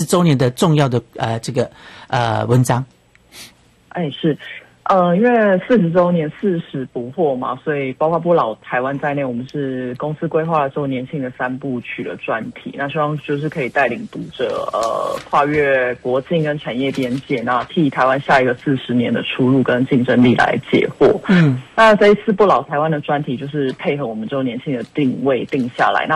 周年的重要的文章。 是。因为40周年40不惑嘛，所以包括不老台湾在内，我们是公司规划了周年庆的3部曲的专题。那希望就是可以带领读者跨越国境跟产业边界，那替台湾下一个40年的出路跟竞争力来解惑。那这一次不老台湾的专题就是配合我们周年庆的定位定下来。那